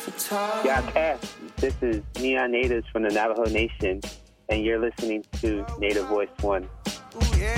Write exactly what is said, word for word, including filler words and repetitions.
Yeah, Cass, this is Neon Natives from the Navajo Nation, and you're listening to Native Voice One. Ooh, yeah.